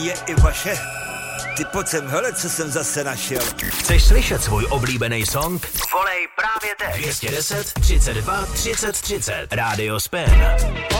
je i vaše. Ty pojď sem, hele, co jsem zase našel. Chceš slyšet svůj oblíbený song? Volej právě teď. 210 32 30 30. Rádio Spen.